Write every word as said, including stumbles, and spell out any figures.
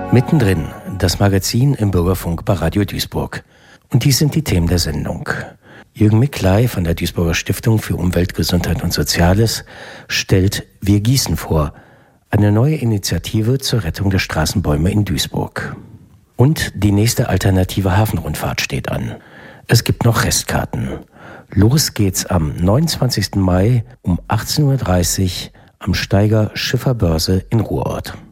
Mittendrin, das Magazin im Bürgerfunk bei Radio Duisburg. Und dies sind die Themen der Sendung. Jürgen Miklei von der Duisburger Stiftung für Umwelt, Gesundheit und Soziales stellt Wir gießen vor, eine neue Initiative zur Rettung der Straßenbäume in Duisburg. Und die nächste alternative Hafenrundfahrt steht an. Es gibt noch Restkarten. Los geht's am neunundzwanzigsten Mai um achtzehn Uhr dreißig am Steiger Schifferbörse in Ruhrort.